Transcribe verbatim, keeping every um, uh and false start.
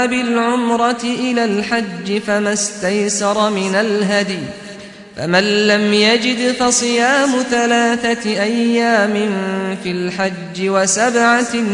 بالعمرة إلى الحج فما استيسر من الهدي فمن لم يجد فصيام ثلاثة أيام في الحج وسبعة